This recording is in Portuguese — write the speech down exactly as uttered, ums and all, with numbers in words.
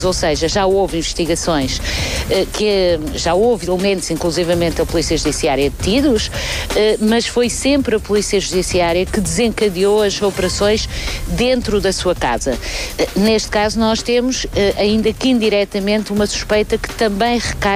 Ou seja, já houve investigações, que já houve elementos, inclusivamente da Polícia Judiciária, detidos, mas foi sempre a Polícia Judiciária que desencadeou as operações dentro da sua casa. Neste caso nós temos, ainda que indiretamente, uma suspeita que também recai